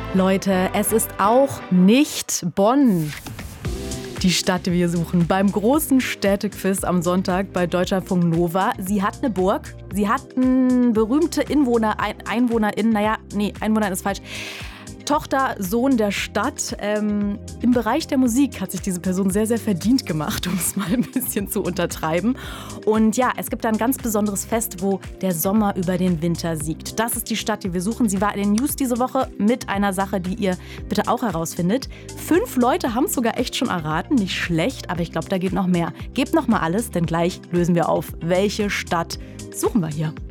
Leute, es ist auch nicht Bonn, die Stadt, die wir suchen. Beim großen Städtequiz am Sonntag bei Deutschlandfunk Nova. Sie hat eine Burg, sie hat berühmte EinwohnerInnen, Einwohner ist falsch. Tochter, Sohn der Stadt. Im Bereich der Musik hat sich diese Person sehr, sehr verdient gemacht, um es mal ein bisschen zu untertreiben. Und ja, es gibt ein ganz besonderes Fest, wo der Sommer über den Winter siegt. Das ist die Stadt, die wir suchen. Sie war in den News diese Woche mit einer Sache, die ihr bitte auch herausfindet. 5 Leute haben es sogar echt schon erraten. Nicht schlecht, aber ich glaube, da geht noch mehr. Gebt noch mal alles, denn gleich lösen wir auf. Welche Stadt suchen wir hier?